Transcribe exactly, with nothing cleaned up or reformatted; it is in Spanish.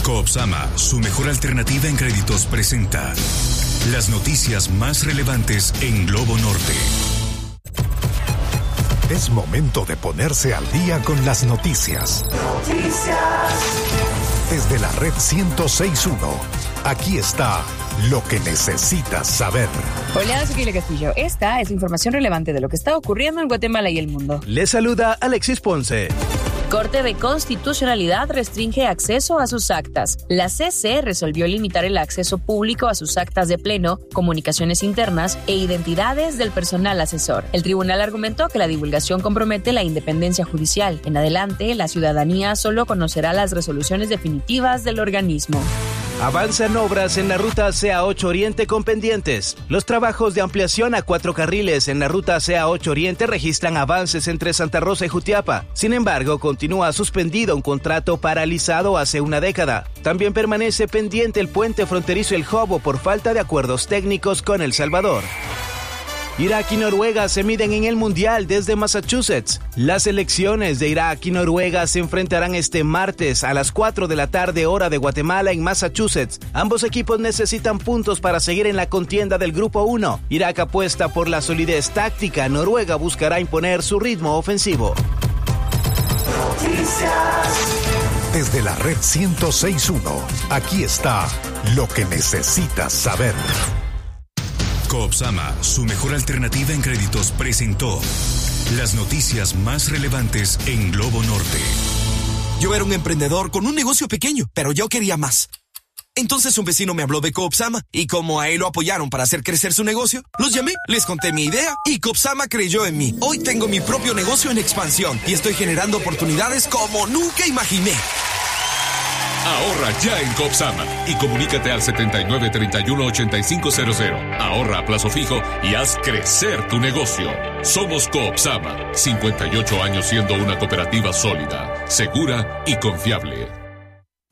Coopsama, su mejor alternativa en créditos, presenta las noticias más relevantes en Globo Norte. Es momento de ponerse al día con las noticias. Noticias. Desde la red ciento seis punto uno, aquí está lo que necesitas saber. Hola, soy Kile Castillo. Esta es información relevante de lo que está ocurriendo en Guatemala y el mundo. Les saluda Alexis Ponce. Corte de Constitucionalidad restringe acceso a sus actas. La C C resolvió limitar el acceso público a sus actas de pleno, comunicaciones internas e identidades del personal asesor. El tribunal argumentó que la divulgación compromete la independencia judicial. En adelante, la ciudadanía solo conocerá las resoluciones definitivas del organismo. Avanzan obras en la ruta C A ocho Oriente con pendientes. Los trabajos de ampliación a cuatro carriles en la ruta C A ocho Oriente registran avances entre Santa Rosa y Jutiapa. Sin embargo, continúa suspendido un contrato paralizado hace una década. También permanece pendiente el puente fronterizo El Jobo por falta de acuerdos técnicos con El Salvador. Irak y Noruega se miden en el Mundial desde Massachusetts. Las selecciones de Irak y Noruega se enfrentarán este martes a las cuatro de la tarde hora de Guatemala en Massachusetts. Ambos equipos necesitan puntos para seguir en la contienda del Grupo uno. Irak apuesta por la solidez táctica, Noruega buscará imponer su ritmo ofensivo. Noticias. Desde la red ciento seis punto uno, aquí está lo que necesitas saber. Coopsama, su mejor alternativa en créditos, presentó las noticias más relevantes en Globo Norte. Yo era un emprendedor con un negocio pequeño, pero yo quería más. Entonces un vecino me habló de Coopsama y como a él lo apoyaron para hacer crecer su negocio, los llamé, les conté mi idea y Coopsama creyó en mí. Hoy tengo mi propio negocio en expansión y estoy generando oportunidades como nunca imaginé. Ahorra ya en Coopsama y comunícate al setenta y nueve, treinta y uno, ochenta y cinco cero cero. Ahorra a plazo fijo y haz crecer tu negocio. Somos Coopsama, cincuenta y ocho años siendo una cooperativa sólida, segura y confiable.